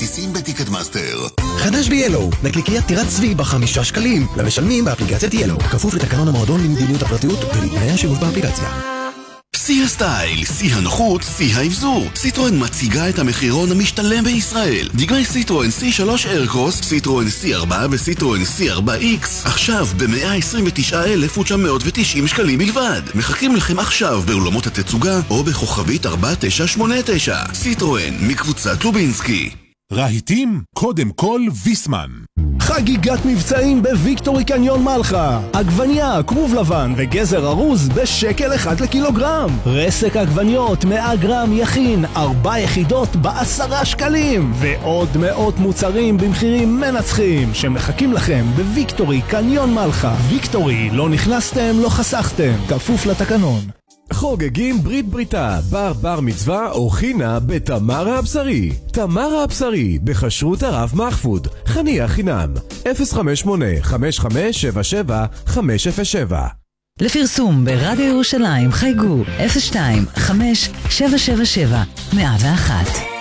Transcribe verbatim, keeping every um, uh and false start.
כרטיסים בטיקט מאסטר. חדש ב-ילו, נקליקיית טירת צבי בחמישה שקלים, למשלמים באפליקציית ילו, כפוף לתקנון המועדון למדיניות הפרטיות ולתנאי השימוש באפליקציה. שיא הסטייל, שיא הנוחות, שיא האבזור. סיטרואן מציגה את המחירון המשתלם בישראל. דגמי סיטרואן סי שלוש איירקרוס, סיטרואן סי ארבע וסיטרואן סי ארבע איקס. עכשיו ב-מאה עשרים ותשעה אלף ותשע מאות ותשעים שקלים בלבד. מחכים לכם עכשיו באולמות התצוגה או בכוכבית ארבע תשע שמונה תשע. סיטרואן מקבוצת לובינסקי. רהיטים, קודם כל ויסמן. חגיגת מבצעים בוויקטורי קניון מלחה. עגבניה, כרוב לבן וגזר ארוז בשקל אחד לקילוגרם. רסק עגבניות מאה גרם יכין, ארבע יחידות בעשרה שקלים. ועוד מאות מוצרים במחירים מנצחים שמחכים לכם בוויקטורי קניון מלחה. ויקטורי, לא נכנסתם, לא חסכתם. כפוף לתקנון. חוגגים ברית בריתה, בר בר מצווה או חינה בתמרה הבשרי. תמרה הבשרי, בחשרות הרב מחפוד, חניה חינם, אפס חמש שמונה חמש חמש שבע שבע חמש אפס שבע. לפרסום ברדיו ירושלים חייגו אפס שתיים חמש שבע שבע שבע מאה ואחת.